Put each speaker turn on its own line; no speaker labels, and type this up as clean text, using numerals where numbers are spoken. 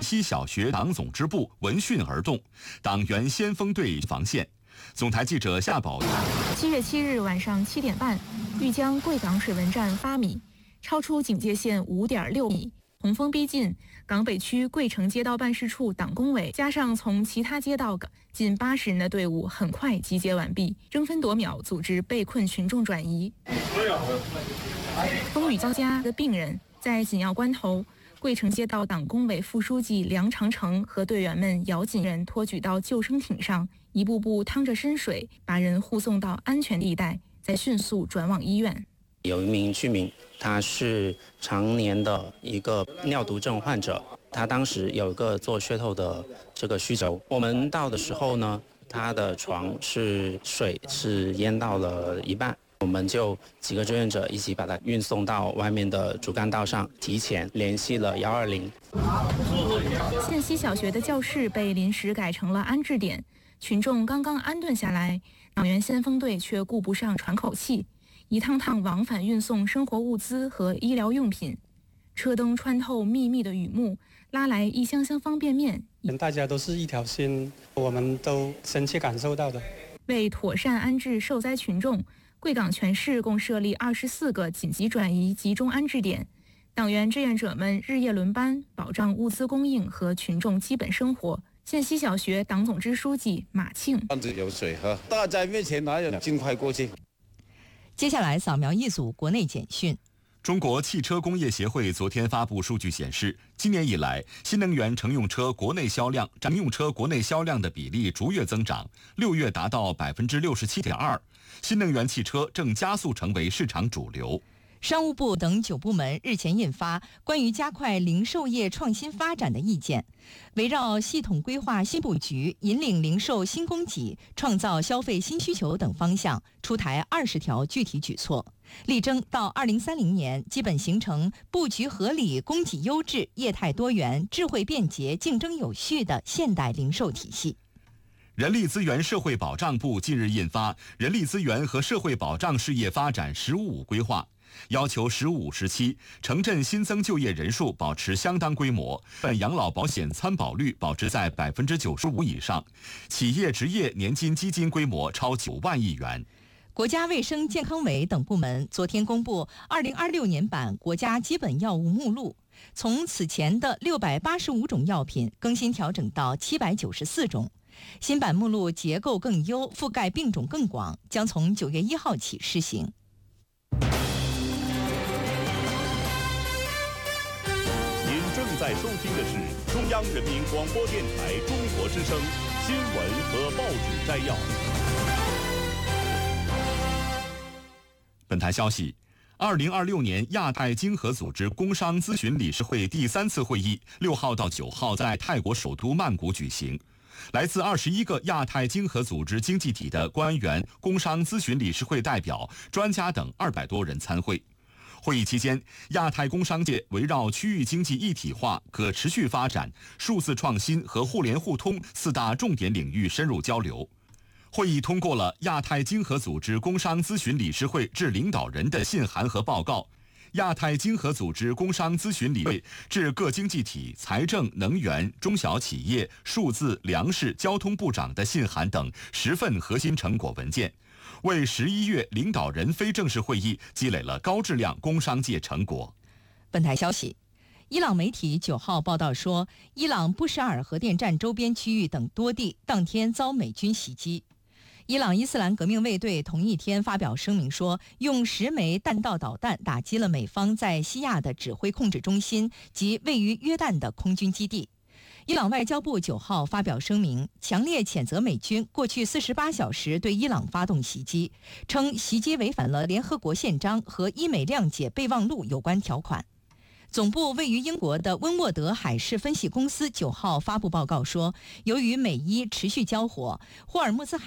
西小学党总支部闻讯而动，党员先锋队防线。总台记者夏宝。
7月7日晚上7点半，豫江贵港水文站8米，超出警戒线5.6米。洪峰逼近，港北区贵城街道办事处党工委加上从其他街道近80人的队伍很快集结完毕，争分夺秒组织被困群众转移。风雨交加的病人在紧要关头，贵城街道党工委副书记梁长成和队员们咬紧人托举到救生艇上，一步步趟着深水，把人护送到安全地带，再迅速转往医院。
有一名居民，他是常年的一个尿毒症患者，他当时有一个做血透的这个需求。我们到的时候呢，他的床是水是淹到了一半，我们就几个志愿者一起把他运送到外面的主干道上，提前联系了120。
县西小学的教室被临时改成了安置点，群众刚刚安顿下来，党员先锋队却顾不上喘口气。一趟趟往返运送生活物资和医疗用品，车灯穿透密密的雨幕，拉来一箱箱方便面。
大家都是一条心，我们都深切感受到的。
为妥善安置受灾群众，贵港全市共设立24个紧急转移集中安置点，党员志愿者们日夜轮班，保障物资供应和群众基本生活。县西小学党总支书记马庆：
有水喝，大家面前哪有尽快过去。
接下来扫描一组国内简讯。
中国汽车工业协会昨天发布数据显示，今年以来，新能源乘用车国内销量占用车国内销量的比例逐月增长，6月达到67.2%，新能源汽车正加速成为市场主流。
商务部等9部门日前印发关于加快零售业创新发展的意见，围绕系统规划新布局、引领零售新供给、创造消费新需求等方向，出台20条具体举措，力争到2030年基本形成布局合理、供给优质、业态多元、智慧便捷、竞争有序的现代零售体系。
人力资源社会保障部近日印发《人力资源和社会保障事业发展“十五五”规划》，要求“十五五”时期城镇新增就业人数保持相当规模，养老保险参保率保持在95%以上，企业职业年金基金规模超9万亿元。
国家卫生健康委等部门昨天公布2026年版国家基本药物目录，从此前的685种药品更新调整到794种。新版目录结构更优，覆盖病种更广，将从9月1号起施行。
您正在收听的是中央人民广播电台中国之声新闻和报纸摘要。
本台消息，2026年亚太经合组织工商咨询理事会第3次会议6号到9号在泰国首都曼谷举行。来自21个亚太经合组织经济体的官员、工商咨询理事会代表、专家等200多人参会。会议期间，亚太工商界围绕区域经济一体化、可持续发展、数字创新和互联互通4大重点领域深入交流。会议通过了亚太经合组织工商咨询理事会致领导人的信函和报告，亚太经合组织工商咨询理事会致各经济体财政、能源、中小企业、数字、粮食、交通部长的信函等10份核心成果文件，为11月领导人非正式会议积累了高质量工商界成果。
本台消息，伊朗媒体9号报道说，伊朗布什尔核电站周边区域等多地当天遭美军袭击。伊朗伊斯兰革命卫队同一天发表声明说，用10枚弹道导弹打击了美方在西亚的指挥控制中心及位于约旦的空军基地。伊朗外交部9号发表声明，强烈谴责美军过去48小时对伊朗发动袭击，称袭击违反了联合国宪章和伊美谅解备忘录有关条款。总部位于英国的温沃德海事分析公司9号发布报告说，由于美伊持续交火，霍尔木兹海